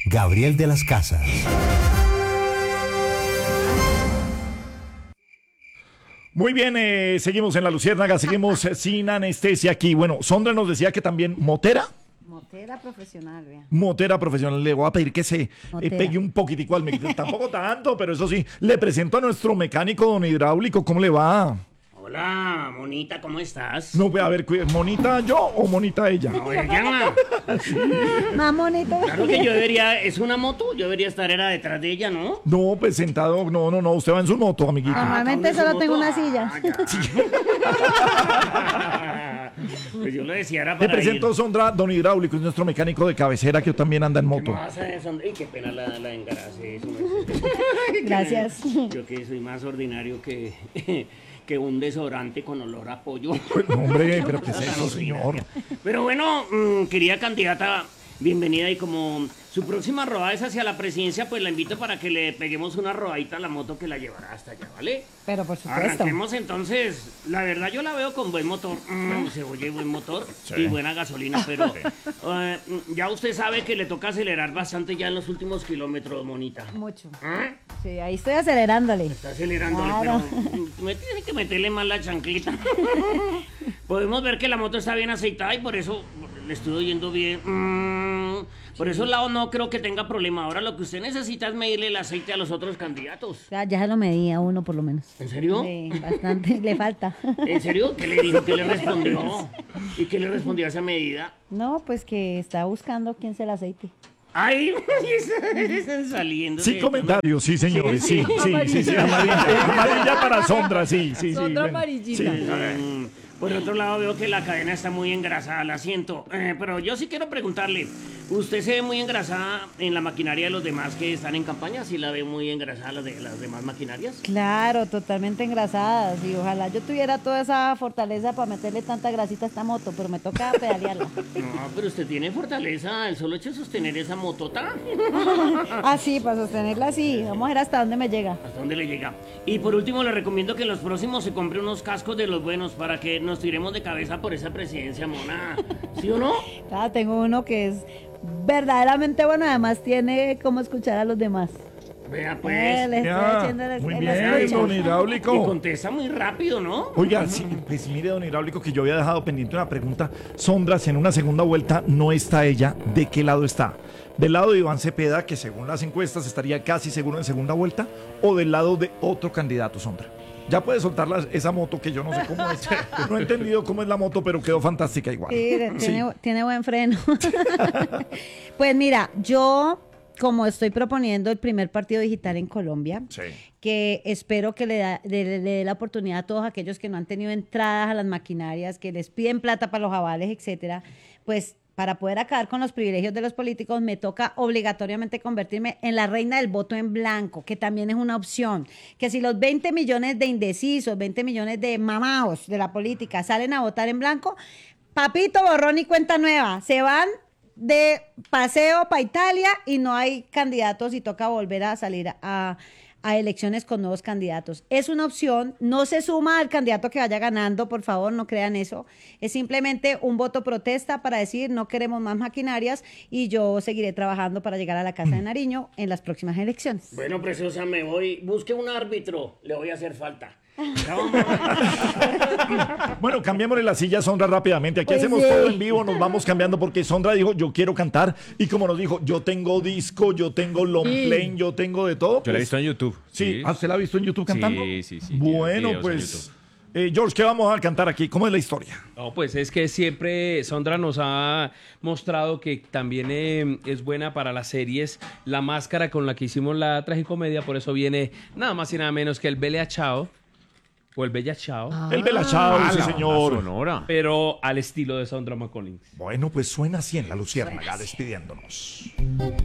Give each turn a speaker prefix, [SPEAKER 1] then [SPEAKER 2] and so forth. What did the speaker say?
[SPEAKER 1] Gabriel de las Casas.
[SPEAKER 2] Muy bien, seguimos en La Luciérnaga, seguimos sin anestesia aquí. Bueno, Sondra nos decía que también motera.
[SPEAKER 3] Motera profesional, vea.
[SPEAKER 2] Motera profesional, le voy a pedir que se
[SPEAKER 3] Motera.
[SPEAKER 2] pegue un poquitico al micrófono, tampoco tanto, pero eso sí, le presento a nuestro mecánico don Hidráulico, ¿cómo le va?
[SPEAKER 4] Hola, monita, ¿cómo estás?
[SPEAKER 2] No, a ver, ¿monita yo o monita ella?
[SPEAKER 4] No, ella.
[SPEAKER 3] Más bonito.
[SPEAKER 4] Claro que yo debería, es una moto, yo debería estar era detrás de ella, ¿no?
[SPEAKER 2] No, pues sentado, no, usted va en su moto, amiguito.
[SPEAKER 3] Normalmente
[SPEAKER 4] ¿dónde es su
[SPEAKER 3] solo tengo
[SPEAKER 4] moto?
[SPEAKER 3] una silla.
[SPEAKER 4] Ya. Pues yo lo decía, era
[SPEAKER 2] Le
[SPEAKER 4] para
[SPEAKER 2] presento a
[SPEAKER 4] ir.
[SPEAKER 2] Sondra, don Hidráulico, es nuestro mecánico de cabecera que también anda en
[SPEAKER 4] ¿Qué
[SPEAKER 2] moto.
[SPEAKER 4] más hace, Sondra? Ay, qué pena la engaracé. Eso
[SPEAKER 3] Gracias.
[SPEAKER 4] Yo que soy más ordinario que un desodorante con olor a pollo.
[SPEAKER 2] Pues, no, hombre, pero ¿qué es eso, señor?
[SPEAKER 4] Pero bueno, querida candidata, bienvenida, y como su próxima rodada es hacia la presidencia, pues la invito para que le peguemos una rodadita a la moto que la llevará hasta allá, ¿vale?
[SPEAKER 3] Pero por supuesto.
[SPEAKER 4] Arranquemos entonces. La verdad yo la veo con buen motor. Se oye buen motor y buena gasolina, pero ya usted sabe que le toca acelerar bastante ya en los últimos kilómetros, monita.
[SPEAKER 3] Mucho.
[SPEAKER 4] ¿Ah?
[SPEAKER 3] Sí, ahí estoy acelerándole.
[SPEAKER 4] Está acelerándole,
[SPEAKER 3] Claro.
[SPEAKER 4] pero me tiene que meterle más la chanclita. Podemos ver que la moto está bien aceitada y por eso le estoy oyendo bien. Por esos lados no creo que tenga problema. Ahora lo que usted necesita es medirle el aceite a los otros candidatos.
[SPEAKER 3] Ya se lo medí a uno por lo menos.
[SPEAKER 4] ¿En serio?
[SPEAKER 3] Sí, bastante, le falta.
[SPEAKER 4] ¿En serio? ¿Qué le dijo? ¿Qué le respondió? ¿Y qué le respondió a esa medida?
[SPEAKER 3] No, pues que está buscando quién se el aceite.
[SPEAKER 4] ¡Ay! Están saliendo.
[SPEAKER 2] Sí, comentarios, sí, señores, sí, amarilla para Sondra, sí.
[SPEAKER 5] Sondra
[SPEAKER 2] bueno,
[SPEAKER 5] amarillita.
[SPEAKER 2] sí.
[SPEAKER 4] Por otro lado veo que la cadena está muy engrasada, la siento. Pero yo sí quiero preguntarle, ¿usted se ve muy engrasada en la maquinaria de los demás que están en campaña? ¿Sí la ve muy engrasada las demás maquinarias?
[SPEAKER 3] Claro, totalmente engrasadas. Y ojalá yo tuviera toda esa fortaleza para meterle tanta grasita a esta moto, pero me toca pedalearla.
[SPEAKER 4] No, pero usted tiene fortaleza, el solo hecho de sostener esa motota.
[SPEAKER 3] Ah, sí, para sostenerla sí. Vamos a ver hasta dónde me llega.
[SPEAKER 4] ¿Hasta dónde le llega? Y por último le recomiendo que en los próximos se compre unos cascos de los buenos para que nos tiremos de cabeza por esa presidencia, mona. ¿Sí o no?
[SPEAKER 3] Claro, tengo uno que es verdaderamente bueno, además tiene cómo escuchar a los demás.
[SPEAKER 4] Vea pues.
[SPEAKER 3] Le estoy
[SPEAKER 2] Ya,
[SPEAKER 3] haciendo el
[SPEAKER 2] muy
[SPEAKER 3] el
[SPEAKER 2] bien,
[SPEAKER 3] escucha.
[SPEAKER 2] don
[SPEAKER 4] Y
[SPEAKER 2] Hidráulico.
[SPEAKER 4] contesta muy rápido, ¿no?
[SPEAKER 2] Oiga, sí, pues mire, don Hidráulico, que yo había dejado pendiente una pregunta. Sondra, si en una segunda vuelta no está ella, ¿de qué lado está? ¿Del lado de Iván Cepeda, que según las encuestas estaría casi seguro en segunda vuelta, o del lado de otro candidato, Sondra? Ya puede soltar esa moto que yo no sé cómo es. No he entendido cómo es la moto, pero quedó fantástica igual.
[SPEAKER 3] Sí,
[SPEAKER 2] Sí.
[SPEAKER 3] tiene buen freno. Pues mira, yo como estoy proponiendo el primer partido digital en Colombia,
[SPEAKER 2] Sí.
[SPEAKER 3] que espero que le dé la oportunidad a todos aquellos que no han tenido entradas a las maquinarias, que les piden plata para los avales, etcétera, pues para poder acabar con los privilegios de los políticos, me toca obligatoriamente convertirme en la reina del voto en blanco, que también es una opción. Que si los 20 millones de indecisos, 20 millones de mamados de la política salen a votar en blanco, papito, borrón y cuenta nueva, se van de paseo para Italia y no hay candidatos y toca volver a salir a elecciones con nuevos candidatos. Es una opción, no se suma al candidato que vaya ganando, por favor, no crean eso. Es simplemente un voto protesta para decir no queremos más maquinarias y yo seguiré trabajando para llegar a la Casa de Nariño en las próximas elecciones.
[SPEAKER 4] Bueno, preciosa, me voy. Busque un árbitro, le voy a hacer falta.
[SPEAKER 2] Bueno, cambiémosle la silla a Sondra rápidamente. Aquí
[SPEAKER 3] Pues
[SPEAKER 2] hacemos
[SPEAKER 3] sí.
[SPEAKER 2] todo en vivo, nos vamos cambiando porque Sondra dijo, yo quiero cantar. Y como nos dijo, yo tengo disco, yo tengo long play, yo tengo de todo.
[SPEAKER 6] Yo la he
[SPEAKER 2] pues,
[SPEAKER 6] visto en YouTube.
[SPEAKER 2] Sí, ¿usted la ha visto en YouTube cantando?
[SPEAKER 6] Sí.
[SPEAKER 2] Bueno,
[SPEAKER 6] videos en
[SPEAKER 2] pues, George, ¿qué vamos a cantar aquí? ¿Cómo es la historia?
[SPEAKER 6] No, pues es que siempre Sondra nos ha mostrado que también es buena para las series. La máscara con la que hicimos la tragicomedia, por eso viene nada más y nada menos que el Bella Ciao o el Bella Ciao,
[SPEAKER 2] El Bella Ciao, sí,
[SPEAKER 6] la
[SPEAKER 2] señor.
[SPEAKER 6] sonora, pero al estilo de Sondra McCollins.
[SPEAKER 2] Bueno, pues suena así en La Luciérnaga, despidiéndonos.